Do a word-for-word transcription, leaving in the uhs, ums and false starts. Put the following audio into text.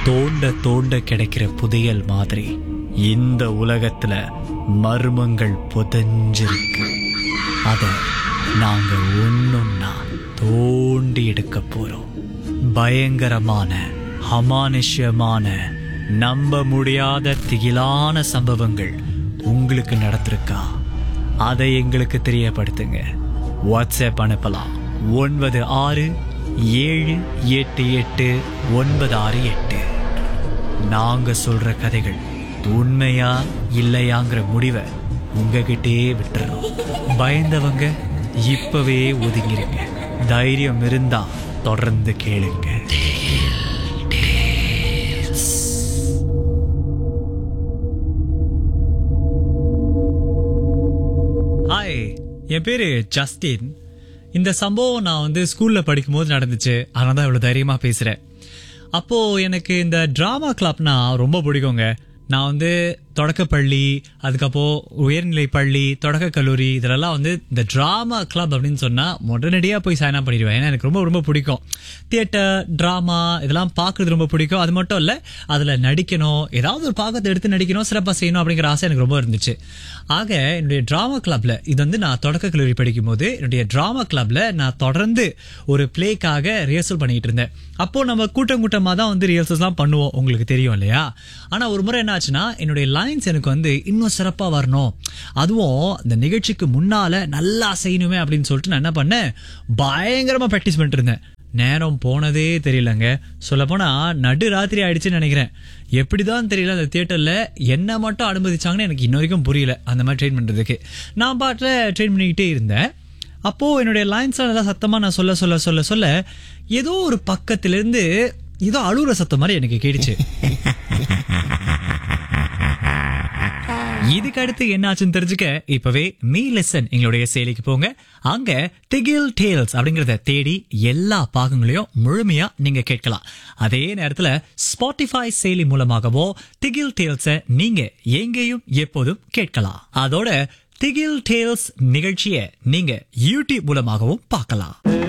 தோண்ட தோண்ட கிடைக்கிற புதையல் மாதிரி இந்த உலகத்துல மர்மங்கள் புதைஞ்சிருக்கு. அத நாங்க ஒன்னொன்னா தோண்டி எடுக்க போறோம். பயங்கரமான, அமானுஷ்யமான, நம்ப முடியாத திகிலான சம்பவங்கள் உங்களுக்கு நடந்திருக்கா? அதை எங்களுக்கு தெரியப்படுத்துங்க. வாட்ஸ்அப் அனுப்பலாம். ஒன்பது ஆறு ஏழு எட்டு எட்டு ஒன்பது ஆறு எட்டு. நாங்க சொல்ற கதைகள் உண்மையா இல்லையாங்கிற முடிவை உங்ககிட்டே விட்டுறோம். பயந்தவங்க இப்பவே ஒதுங்கிருங்க. தைரியம் இருந்தா தொடர்ந்து கேளுங்க. ஹாய், என் பேரு ஜஸ்டின். இந்த சம்பவம் நான் வந்து ஸ்கூல்ல படிக்கும் போது நடந்துச்சு. அதனால தான் இவ்வளவு தைரியமா பேசுறேன். அப்போ எனக்கு இந்த டிராமா கிளப்னா ரொம்ப பிடிக்குங்க. நான் வந்து தொடக்கப்பள்ளி, அதுக்கப்புறம் உயர்நிலை பள்ளி, தொடக்க கல்லூரி, இதெல்லாம் வந்து இந்த டிராமா கிளப் அப்படின்னு சொன்னா உடனடியாக போய் சைன் அப் பண்ணிடுவேன். ஏன்னா எனக்கு ரொம்ப ரொம்ப பிடிக்கும். தியேட்டர், டிராமா இதெல்லாம் பார்க்கறது ரொம்ப பிடிக்கும். அது மட்டும் இல்லை, அதில் நடிக்கணும், ஏதாவது ஒரு பாகத்தை எடுத்து நடிக்கணும், சிறப்பாக செய்யணும் அப்படிங்கிற ஆசை எனக்கு ரொம்ப இருந்துச்சு. ஆக என்னுடைய டிராமா கிளப்ல, இது வந்து நான் தொடக்க கல்லூரி படிக்கும் போது என்னுடைய டிராமா கிளப்ல நான் தொடர்ந்து ஒரு பிளேக்காக ரிஹர்சல் பண்ணிட்டு இருந்தேன். அப்போ நம்ம கூட்டம் கூட்டமாக தான் வந்து ரிஹர்சல்ஸ்லாம் பண்ணுவோம், உங்களுக்கு தெரியும் இல்லையா? ஆனால் ஒரு முறை என்ன ஆச்சுன்னா, என்னுடைய லைன்ஸ் எனக்கு வந்து இன்னும் சிறப்பா வரணும், அதுவும் இந்த நிகழ்ச்சிக்கு முன்னால நல்லா செய்யணுமே அப்படின்னு சொல்லிட்டு நான் என்ன பண்ணேன், பயங்கரமா பிராக்டிஸ் பண்ணிட்டு இருந்தேன். நேரம் போனதே தெரியலங்க. சொல்ல போனா நடு ராத்திரி ஆயிடுச்சுன்னு நினைக்கிறேன். எப்படிதான் தெரியல, அந்த தியேட்டர்ல என்ன மட்டும் அனுமதிச்சாங்கன்னு எனக்கு இன்ன வரைக்கும் புரியல. அந்த மாதிரி ட்ரெயின் பண்றதுக்கு நான் பாட்டுல ட்ரெயின் பண்ணிக்கிட்டே இருந்தேன். அப்போ என்னுடைய லைன்ஸ் நல்லா சத்தமா நான் சொல்ல சொல்ல சொல்ல சொல்ல ஏதோ ஒரு பக்கத்துல இருந்து ஏதோ அழுகுற சத்தம் மாதிரி எனக்கு கேட்டுச்சு. இதுக்கு அடுத்து என்ன ஆச்சுன்னு தெரிஞ்சுக்க இப்பவே மீ லெசன் எங்களுடைய செயலிக்கு போங்க. அங்க திகில் டேல்ஸ் அப்படிங்கறத தேடி எல்லா பாகங்களையும் முழுமையா நீங்க கேட்கலாம். அதே நேரத்துல ஸ்பாட்டிஃபை செயலி மூலமாகவோ திகில் டேல்ஸ நீங்க எங்கேயும் எப்போதும் கேட்கலாம். அதோட திகில் டேல்ஸ் நிகழ்ச்சியை நீங்க யூடியூப் மூலமாகவும் பார்க்கலாம்.